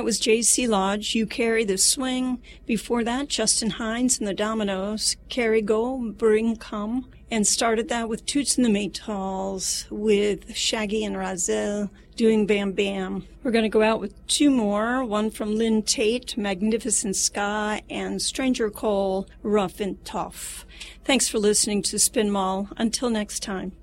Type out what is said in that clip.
It was J.C. Lodge, You Carry the Swing. Before that, Justin Hines and the Dominoes, Carry Go, Bring Come. And started that with Toots and the Maytals, with Shaggy and Razel doing Bam Bam. We're going to go out with two more, one from Lynn Tate, Magnificent Sky, and Stranger Cole, Rough and Tough. Thanks for listening to Spin Mall. Until next time.